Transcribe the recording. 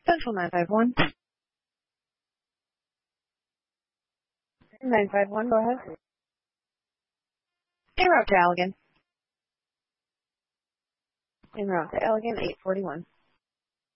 Central 951. 951, go ahead. En route to Allegan. En route to Allegan, 841.